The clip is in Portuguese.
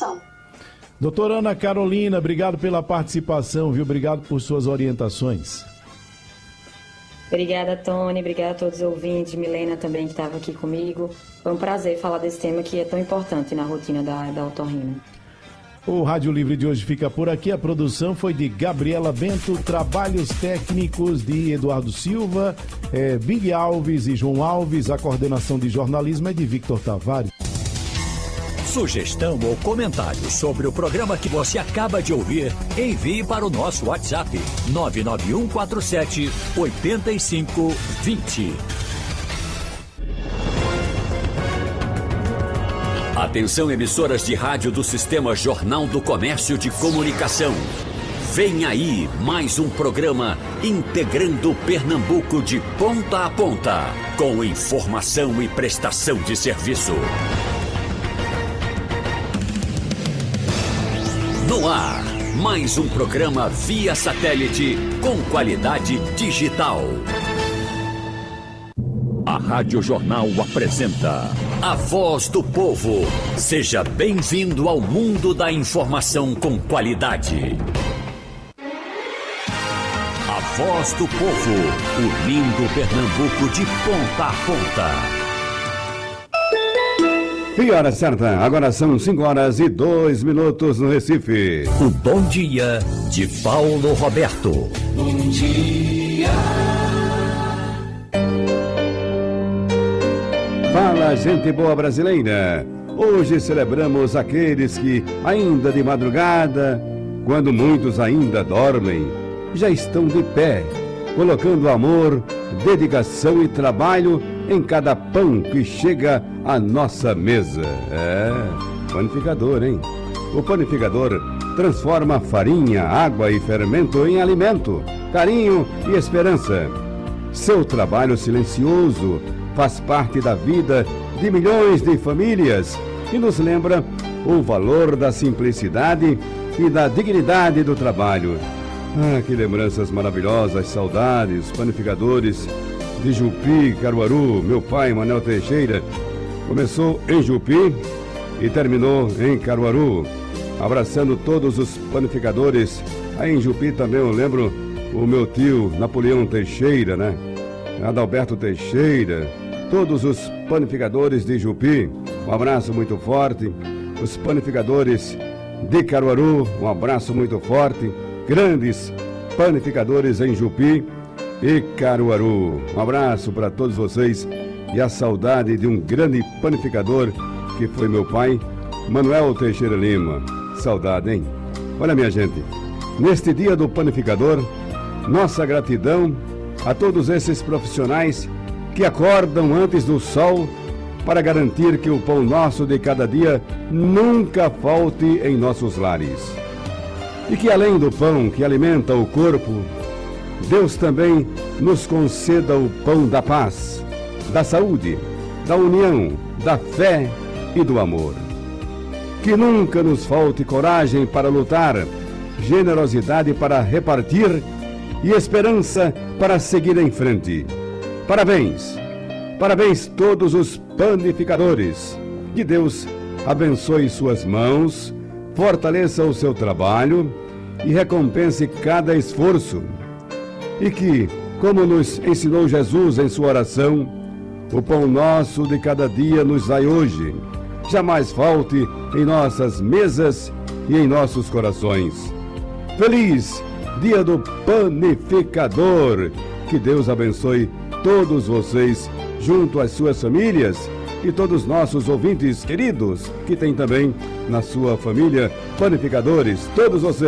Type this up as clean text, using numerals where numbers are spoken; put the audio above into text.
informação. Doutora Ana Carolina, obrigado pela participação, viu? Obrigado por suas orientações. Obrigada, Tony. Obrigada a todos os ouvintes. Milena também, que estava aqui comigo. Foi um prazer falar desse tema que é tão importante na rotina da otorrino. O Rádio Livre de hoje fica por aqui. A produção foi de Gabriela Bento, trabalhos técnicos de Eduardo Silva, Big Alves e João Alves. A coordenação de jornalismo é de Victor Tavares. Sugestão ou comentário sobre o programa que você acaba de ouvir, envie para o nosso WhatsApp 99147-8520. Atenção, emissoras de rádio do Sistema Jornal do Comércio de Comunicação. Vem aí mais um programa integrando Pernambuco de ponta a ponta, com informação e prestação de serviço. No ar, mais um programa via satélite com qualidade digital. A Rádio Jornal apresenta A Voz do Povo. Seja bem-vindo ao mundo da informação com qualidade. A Voz do Povo, unindo Pernambuco de ponta a ponta. E hora certa, agora são 5h02 no Recife. O Bom Dia de Paulo Roberto. Bom dia. Fala, gente boa brasileira. Hoje celebramos aqueles que, ainda de madrugada, quando muitos ainda dormem, já estão de pé, colocando amor, dedicação e trabalho em cada pão que chega à nossa mesa. Panificador, hein? O panificador transforma farinha, água e fermento em alimento, carinho e esperança. Seu trabalho silencioso faz parte da vida de milhões de famílias e nos lembra o valor da simplicidade e da dignidade do trabalho. Que lembranças maravilhosas, saudades, panificadores de Jupi, Caruaru. Meu pai, Manuel Teixeira, começou em Jupi e terminou em Caruaru. Abraçando todos os panificadores. Aí em Jupi também eu lembro o meu tio Napoleão Teixeira, né? Adalberto Teixeira, todos os panificadores de Jupi, um abraço muito forte. Os panificadores de Caruaru, um abraço muito forte. Grandes panificadores em Jupi e Caruaru. Um abraço para todos vocês e a saudade de um grande panificador que foi meu pai, Manuel Teixeira Lima. Saudade, hein? Olha, minha gente, neste dia do panificador, nossa gratidão a todos esses profissionais que acordam antes do sol para garantir que o pão nosso de cada dia nunca falte em nossos lares. E que além do pão que alimenta o corpo, Deus também nos conceda o pão da paz, da saúde, da união, da fé e do amor. Que nunca nos falte coragem para lutar, generosidade para repartir e esperança para seguir em frente. Parabéns! Parabéns todos os panificadores. Que Deus abençoe suas mãos, fortaleça o seu trabalho e recompense cada esforço. E que, como nos ensinou Jesus em sua oração, o pão nosso de cada dia nos dai hoje, jamais falte em nossas mesas e em nossos corações. Feliz Dia do Panificador! Que Deus abençoe todos vocês junto às suas famílias e todos os nossos ouvintes queridos que tem também na sua família panificadores, todos vocês.